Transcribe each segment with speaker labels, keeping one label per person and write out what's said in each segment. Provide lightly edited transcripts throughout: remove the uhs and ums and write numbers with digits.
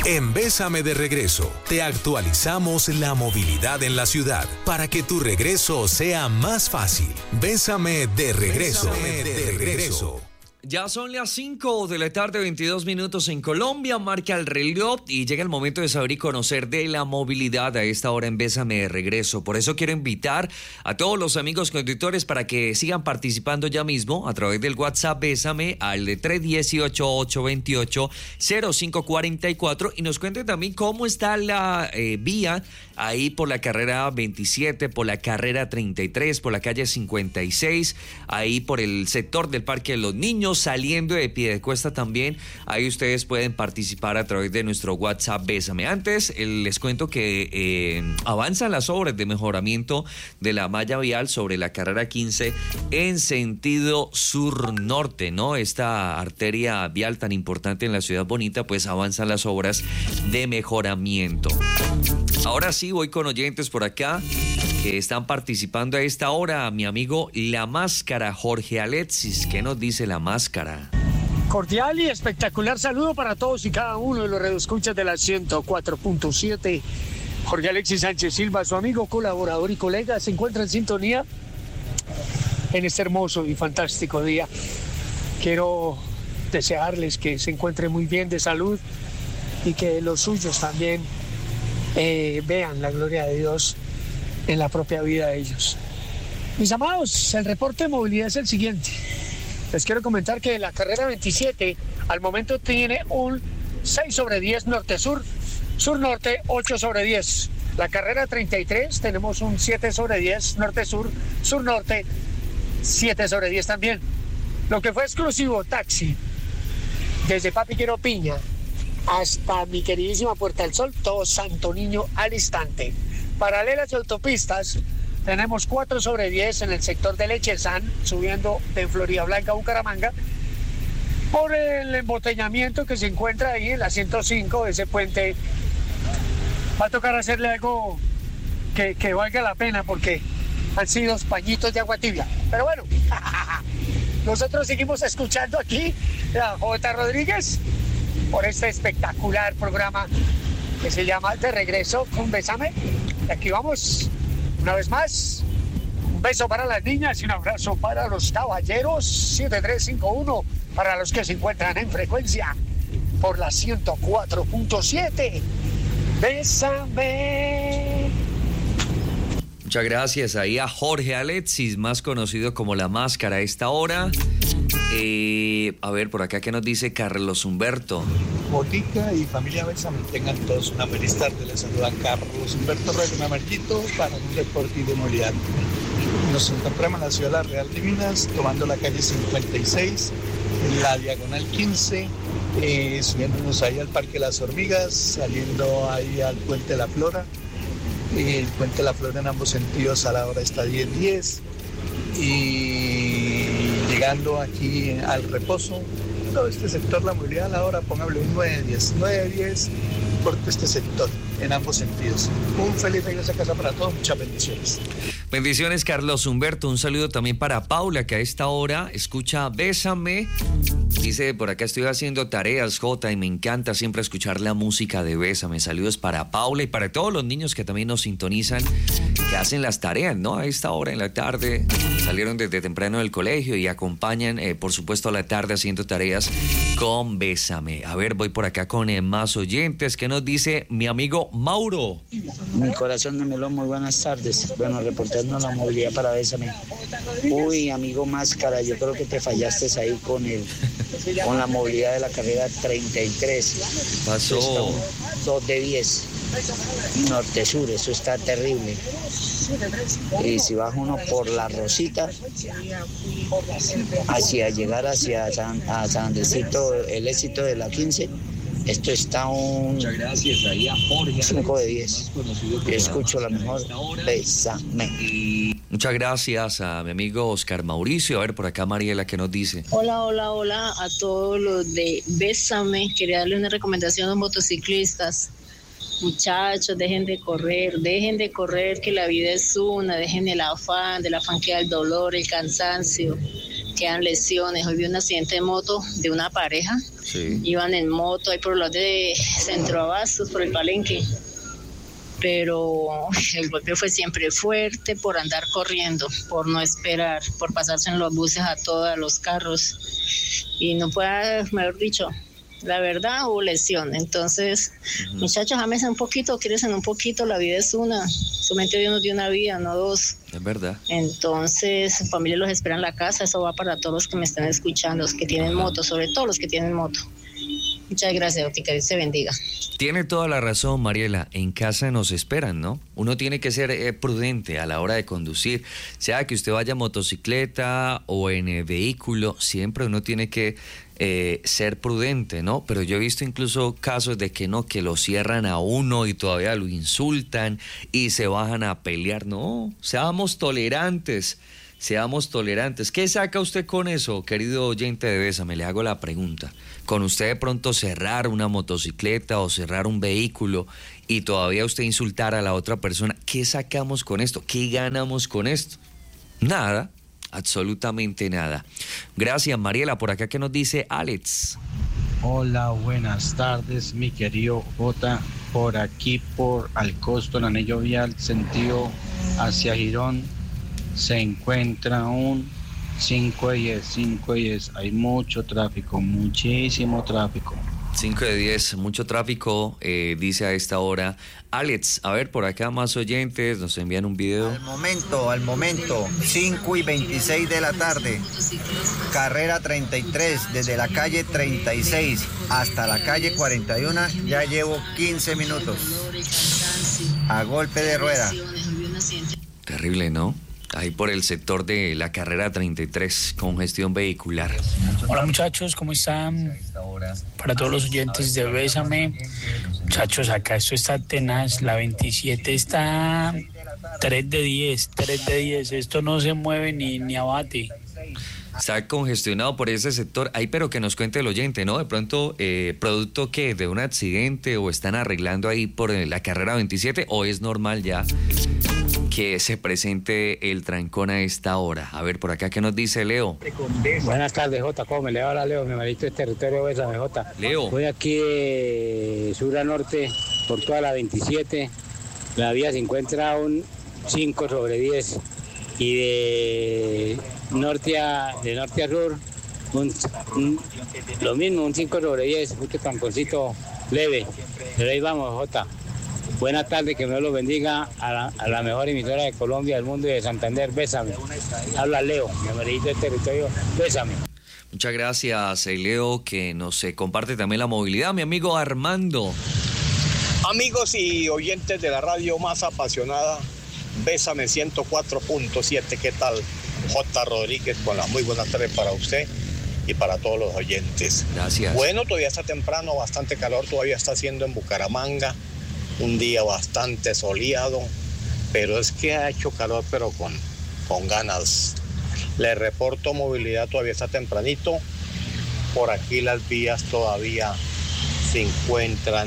Speaker 1: En Bésame de Regreso, te actualizamos la movilidad en la ciudad para que tu regreso sea más fácil. Bésame de regreso. Bésame de regreso.
Speaker 2: Ya son las 5 de la tarde, 22 minutos en Colombia, marca el reloj y llega el momento de saber y conocer de la movilidad a esta hora en Bésame de Regreso. Por eso quiero invitar a todos los amigos conductores para que sigan participando ya mismo a través del WhatsApp Bésame al de 318-828-0544 y nos cuenten también cómo está la vía ahí por la carrera 27, por la carrera 33, por la calle 56, ahí por el sector del Parque de los Niños, saliendo de Piedecuesta también. Ahí ustedes pueden participar a través de nuestro WhatsApp Bésame. Antes les cuento que avanzan las obras de mejoramiento de la malla vial sobre la carrera 15 en sentido sur-norte, ¿no? Esta arteria vial tan importante en la ciudad bonita, pues avanzan las obras de mejoramiento. Ahora sí, voy con oyentes por acá que están participando a esta hora. Mi amigo La Máscara, Jorge Alexis. ¿Qué nos dice La Máscara?
Speaker 3: Cordial y espectacular saludo para todos y cada uno de los radioescuchas de la 104.7. Jorge Alexis Sánchez Silva, su amigo, colaborador y colega, se encuentra en sintonía en este hermoso y fantástico día. Quiero desearles que se encuentren muy bien de salud y que los suyos también vean la gloria de Dios en la propia vida de ellos. Mis amados, el reporte de movilidad es el siguiente. Les quiero comentar que la carrera 27 al momento tiene un 6/10 norte-sur, sur-norte 8/10. La carrera 33 tenemos un 7/10 norte-sur, sur-norte 7/10 también. Lo que fue exclusivo taxi desde Papi Quiero Piña hasta mi queridísima Puerta del Sol, todo Santo Niño al instante. Paralelas y autopistas, tenemos 4/10 en el sector de Lechezán, subiendo de Florida Blanca a Bucaramanga, por el embotellamiento que se encuentra ahí en la 105, ese puente. Va a tocar hacerle algo que valga la pena, porque han sido pañitos de agua tibia. Pero bueno, nosotros seguimos escuchando aquí a J. Rodríguez por este espectacular programa que se llama De Regreso con Bésame. Y aquí vamos, una vez más, un beso para las niñas y un abrazo para los caballeros. 7351 para los que se encuentran en frecuencia por la 104.7. Bésame.
Speaker 2: Muchas gracias ahí a Jorge Alexis, más conocido como La Máscara a esta hora. A ver, por acá, ¿qué nos dice Carlos Humberto?
Speaker 4: Botica y familia Bésame, tengan todos una feliz tarde. Les saluda Carlos Humberto Reyes Amarillito para un reporte de movilidad. Nos encontramos en la ciudad de La Real de Minas, tomando la calle 56, la diagonal 15, subiéndonos ahí al Parque Las Hormigas, saliendo ahí al Puente de la Flora. El Puente de la Flora en ambos sentidos a la hora está 10:10 y llegando aquí al Reposo, todo este sector, la movilidad a la hora, póngale un 9:10 por todo este sector en ambos sentidos. Un feliz regreso a casa para todos, muchas bendiciones.
Speaker 2: Bendiciones, Carlos Humberto. Un saludo también para Paula, que a esta hora escucha Bésame. Dice, por acá estoy haciendo tareas, Jota, y me encanta siempre escuchar la música de Bésame. Saludos para Paula y para todos los niños que también nos sintonizan, que hacen las tareas, ¿no? A esta hora en la tarde, salieron desde temprano del colegio y acompañan, por supuesto, a la tarde haciendo tareas con Bésame. A ver, voy por acá con más oyentes. ¿Qué nos dice mi amigo Mauro?
Speaker 5: Mi corazón de melón, muy buenas tardes. Bueno, reportando la movilidad para Bésame. Uy, amigo Máscara, yo creo que te fallaste ahí con la movilidad de la carrera 33.
Speaker 2: Pasó
Speaker 5: 2/10 norte-sur, eso está terrible. Y si baja uno por la Rosita hacia llegar hacia San Andresito, el éxito de la 15, esto está un 5/10. Yo escucho la mejor Bésame.
Speaker 2: Muchas gracias a mi amigo Oscar Mauricio. A ver, por acá Mariela, ¿qué nos dice?
Speaker 6: Hola a todos los de Bésame. Quería darle una recomendación a los motociclistas. Muchachos, dejen de correr, que la vida es una, dejen el afán que da el dolor, el cansancio, quedan lesiones. Hoy vi un accidente de moto de una pareja.
Speaker 2: Sí.
Speaker 6: Iban en moto ahí por los de Centro Abastos, por el Palenque. Pero el golpe fue siempre fuerte por andar corriendo, por no esperar, por pasarse en los buses a todos los carros. Y no puede, mejor dicho, la verdad, hubo lesión. Entonces, muchachos, ámense un poquito, quiérense un poquito, la vida es una. Solamente Dios nos dio una vida, no dos.
Speaker 2: Es verdad.
Speaker 6: Entonces, su familia los espera en la casa. Eso va para todos los que me están escuchando, los que tienen moto, sobre todo los que tienen moto. Muchas gracias, Otica, Dios te bendiga.
Speaker 2: Tiene toda la razón, Mariela. En casa nos esperan, ¿no? Uno tiene que ser prudente a la hora de conducir. Sea que usted vaya en motocicleta o en vehículo, siempre uno tiene que ser prudente, ¿no? Pero yo he visto incluso casos de que no, que lo cierran a uno y todavía lo insultan y se bajan a pelear. No, seamos tolerantes. Seamos tolerantes. ¿Qué saca usted con eso, querido oyente de Bésame? Le hago la pregunta. Con usted de pronto cerrar una motocicleta o cerrar un vehículo y todavía usted insultar a la otra persona, ¿qué sacamos con esto? ¿Qué ganamos con esto? Nada, absolutamente nada. Gracias, Mariela. Por acá, ¿qué nos dice Alex?
Speaker 7: Hola, buenas tardes, mi querido Jota. Por aquí, por Alcosto, en anillo vial, sentido hacia Girón, se encuentra un 5 de 10. Hay mucho tráfico, muchísimo tráfico.
Speaker 2: 5 de 10, mucho tráfico, dice a esta hora. Alex, a ver, por acá más oyentes, nos envían un video.
Speaker 8: Al momento, 5:26 de la tarde, carrera 33, desde la calle 36 hasta la calle 41, ya llevo 15 minutos, a golpe de rueda.
Speaker 2: Terrible, ¿no? Ahí por el sector de la carrera 33, congestión vehicular.
Speaker 9: Hola muchachos, ¿cómo están? Para todos los oyentes de Bésame, muchachos, acá esto está tenaz, la 27 está 3 de 10, esto no se mueve ni abate.
Speaker 2: Está congestionado por ese sector. Ahí, pero que nos cuente el oyente, ¿no? De pronto, ¿producto qué? ¿De un accidente o están arreglando ahí por la carrera 27 o es normal ya que se presente el trancón a esta hora? A ver, por acá, ¿qué nos dice Leo?
Speaker 10: Buenas tardes, Jota. ¿Cómo me le habla Leo? Mi marido es territorio Bésame, Jota.
Speaker 2: Leo.
Speaker 10: Voy aquí de sur a norte por toda la 27. La vía se encuentra un 5 sobre 10 y de norte a sur lo mismo, un 5 sobre 10, un tranconcito leve. Pero ahí vamos, Jota. Buenas tardes, que Dios los bendiga a la mejor emisora de Colombia, del mundo y de Santander. Bésame. Habla Leo, mi amarillo del territorio. Bésame.
Speaker 2: Muchas gracias, Leo, que nos comparte también la movilidad. Mi amigo Armando.
Speaker 11: Amigos y oyentes de la radio más apasionada, Bésame 104.7. ¿Qué tal? J. Rodríguez con las muy buenas tardes para usted y para todos los oyentes.
Speaker 2: Gracias.
Speaker 11: Bueno, todavía está temprano, bastante calor todavía está haciendo en Bucaramanga. Un día bastante soleado, pero es que ha hecho calor, pero con ganas. Le reporto movilidad, todavía está tempranito. Por aquí las vías todavía se encuentran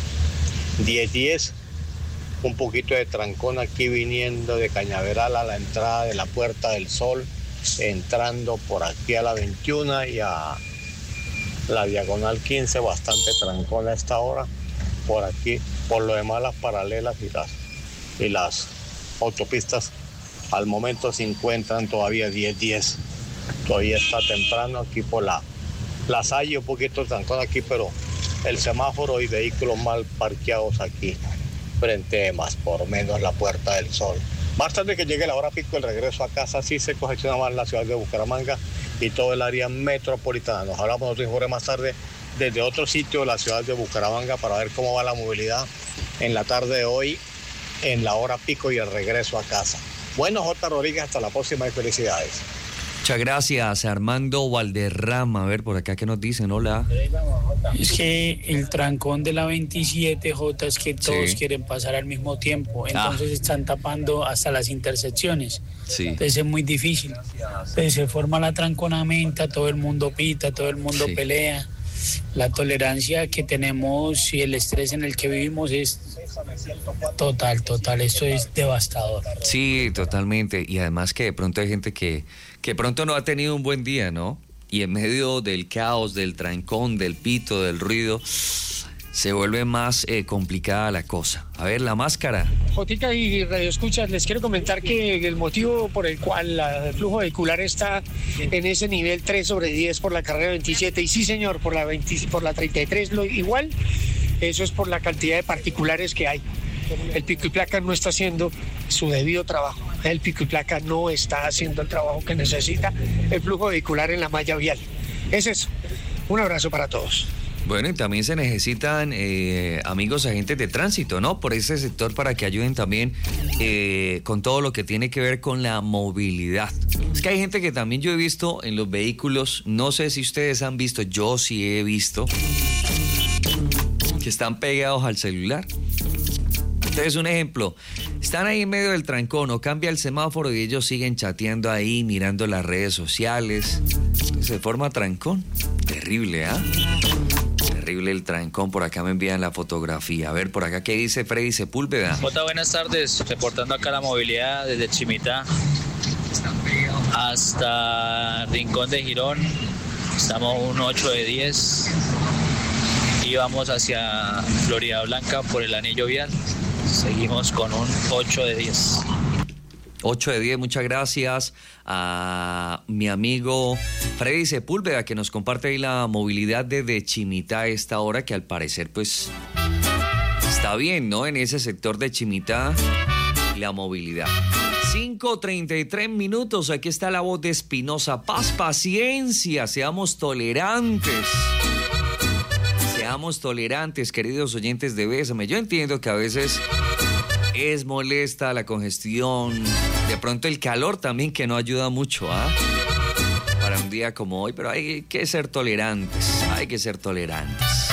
Speaker 11: 10-10. Un poquito de trancón aquí viniendo de Cañaveral a la entrada de la Puerta del Sol, entrando por aquí a la 21 y a la diagonal 15, bastante trancón a esta hora. Por aquí, por lo demás las paralelas y las autopistas al momento se encuentran todavía 10-10. Todavía está temprano aquí por la Salle, un poquito trancón aquí, pero el semáforo y vehículos mal parqueados aquí frente más por menos la Puerta del Sol. Más tarde que llegue la hora pico, el regreso a casa sí se congestiona más la ciudad de Bucaramanga y todo el área metropolitana. Nos hablamos otro informe más tarde desde otro sitio de la ciudad de Bucaramanga para ver cómo va la movilidad en la tarde de hoy, en la hora pico y el regreso a casa. Bueno, J. Rodríguez, hasta la próxima y felicidades.
Speaker 2: Muchas gracias, Armando Valderrama. A ver, por acá, ¿qué nos dicen? Hola.
Speaker 9: Es que el trancón de la 27, J, es que todos quieren pasar al mismo tiempo. Entonces están tapando hasta las intersecciones.
Speaker 2: Sí.
Speaker 9: Entonces es muy difícil. Entonces se forma la tranconamenta, todo el mundo pita, todo el mundo pelea. La tolerancia que tenemos y el estrés en el que vivimos es total, esto es devastador.
Speaker 2: Sí, totalmente. Y además que de pronto hay gente que pronto no ha tenido un buen día, ¿no? Y en medio del caos, del trancón, del pito, del ruido, se vuelve más complicada la cosa. A ver, la máscara.
Speaker 3: Jotica y Radio Escuchas, les quiero comentar que el motivo por el cual el flujo vehicular está en ese nivel 3/10 por la carrera 27, y sí señor, por la 33 igual, eso es por la cantidad de particulares que hay. El pico y placa no está haciendo su debido trabajo. El pico y placa no está haciendo el trabajo que necesita el flujo vehicular en la malla vial. Es eso. Un abrazo para todos.
Speaker 2: Bueno, y también se necesitan amigos agentes de tránsito, ¿no? Por ese sector para que ayuden también con todo lo que tiene que ver con la movilidad. Es que hay gente que también yo he visto en los vehículos, no sé si ustedes han visto, yo sí he visto, que están pegados al celular. Entonces, un ejemplo, están ahí en medio del trancón o cambia el semáforo y ellos siguen chateando ahí, mirando las redes sociales. Se forma trancón. Terrible, ¿ah? Terrible el trancón. Por acá me envían la fotografía. A ver, por acá, ¿qué dice Freddy Sepúlveda?
Speaker 12: Jota, buenas tardes. Reportando acá la movilidad desde Chimitá hasta Rincón de Girón. Estamos un 8/10 y vamos hacia Florida Blanca por el anillo vial. Seguimos con un 8/10.
Speaker 2: 8/10, muchas gracias a mi amigo Freddy Sepúlveda, que nos comparte ahí la movilidad desde Chimitá a esta hora, que al parecer pues está bien, ¿no? En ese sector de Chimitá, la movilidad. 5:33 minutos, aquí está la voz de Espinosa Paz. Paciencia, seamos tolerantes. Seamos tolerantes, queridos oyentes de Bésame. Yo entiendo que a veces es molesta la congestión, de pronto el calor también, que no ayuda mucho, ¿ah? Para un día como hoy, pero hay que ser tolerantes, hay que ser tolerantes.